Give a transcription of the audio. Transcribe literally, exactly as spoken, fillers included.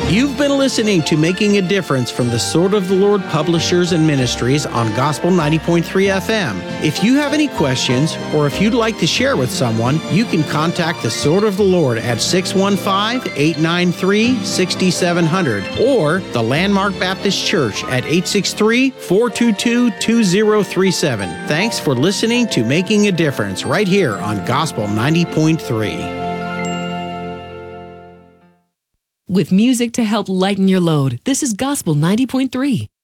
You've been listening to Making a Difference from the Sword of the Lord Publishers and Ministries on Gospel ninety point three F M. If you have any questions or if you'd like to share with someone, you can contact the Sword of the Lord at six one five, eight nine three, six seven zero zero or the Landmark Baptist Church at eight six three, four two two, two zero three seven. Thanks for listening to Making a Difference right here on Gospel ninety point three. With music to help lighten your load, this is Gospel ninety point three.